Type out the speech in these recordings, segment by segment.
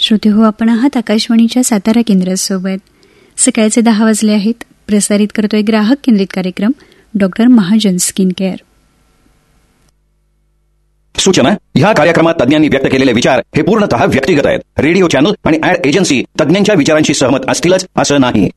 श्रोते हो, आपण आहात आकाशवाणीच्या सातारा केंद्रासोबत. सकाळचे 10 वाजले आहेत. प्रसारित करतोय ग्राहक केंद्रित कार्यक्रम डॉक्टर महाजन स्किन केअर. सूचना: ह्या कार्यक्रमात तज्ञांनी व्यक्त केलेले विचार हे पूर्णतः व्यक्तिगत आहेत. रेडिओ चॅनल आणि ऍड एजन्सी तज्ञांच्या विचारांशी सहमत असतीलच असं नाही.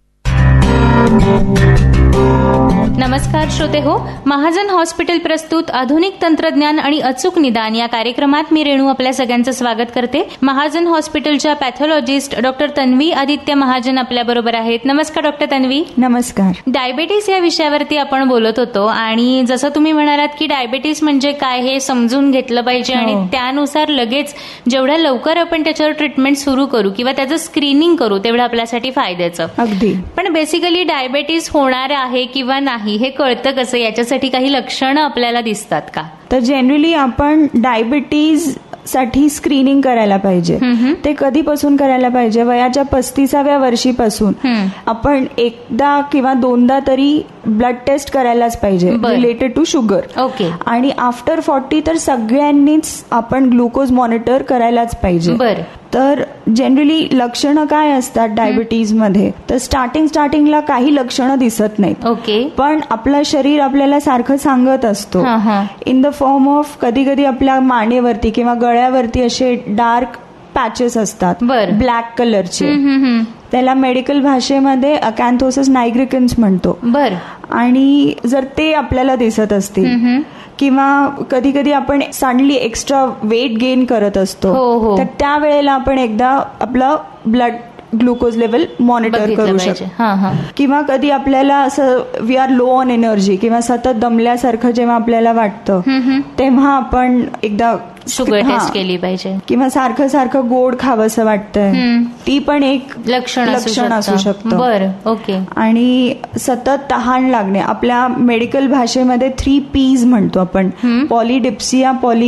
नमस्कार श्रोते हो, महाजन हॉस्पिटल प्रस्तुत आधुनिक तंत्रज्ञान आणि अचूक निदान या कार्यक्रमात मी रेणू आपल्या सगळ्यांचं स्वागत करते. महाजन हॉस्पिटलच्या पॅथॉलॉजिस्ट डॉक्टर तन्वी आदित्य महाजन आपल्या बरोबर आहेत. नमस्कार डॉक्टर तन्वी. नमस्कार. डायबेटीस या विषयावरती आपण बोलत होतो आणि जसं तुम्ही म्हणालात की डायबेटीस म्हणजे काय हे समजून घेतलं पाहिजे आणि त्यानुसार लगेच जेवढ्या लवकर आपण त्याच्यावर ट्रीटमेंट सुरू करू किंवा त्याचं स्क्रीनिंग करू तेवढं आपल्यासाठी फायद्याचं. अगदी. पण बेसिकली डायबेटीस होणार आहे किंवा नाही हे कळतं कसं? याच्यासाठी काही लक्षणं आपल्याला दिसतात का? तर जनरली आपण डायबिटीज साठी स्क्रीनिंग करायला पाहिजे. ते कधीपासून करायला पाहिजे? वयाच्या 35व्या वर्षीपासून आपण एकदा किंवा दोनदा तरी ब्लड टेस्ट करायलाच पाहिजे रिलेटेड टू शुगर. ओके. आणि आफ्टर 40 तर सगळ्यांनीच आपण ग्लुकोज मॉनिटर करायलाच पाहिजे. बरं. तर जनरली लक्षणं काय असतात डायबिटीज मध्ये? तर स्टार्टिंगला काही लक्षणं दिसत नाहीत. ओके. पण आपलं शरीर आपल्याला सारखं सांगत असतो इन द फॉर्म ऑफ कधी आपल्या मानेवरती किंवा गळ्यावरती असे डार्क पॅचेस असतात ब्लॅक कलरचे. त्याला मेडिकल भाषेमध्ये अकॅन्थोसिस नायग्रिकन्स म्हणतो. बर. आणि जर ते आपल्याला दिसत असतील किंवा कधी आपण सडनली एक्स्ट्रा वेट गेन करत असतो तर त्यावेळेला आपण एकदा आपलं ब्लड ग्लुकोज लेवल मॉनिटर करू शकतो. किंवा कधी आपल्याला असं we R low on energy किंवा सतत दमल्यासारखं जेव्हा आपल्याला वाटतं तेव्हा आपण एकदा शुगर टेस्ट केली पाहिजे. किंवा सारखं गोड खावंसं वाटतंय ती पण एक लक्षण असू शकतं. बरं. ओके. आणि सतत तहान लागणे, आपल्या मेडिकल भाषेमध्ये 3 Ps म्हणतो आपण, पॉलिडिप्सिया,